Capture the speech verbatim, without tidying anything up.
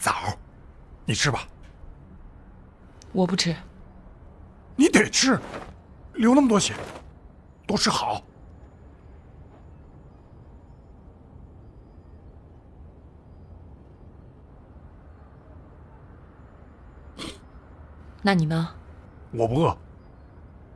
枣，你吃吧。 我不吃。 你得吃，流那么多血，多吃好。 那你呢？ 我不饿。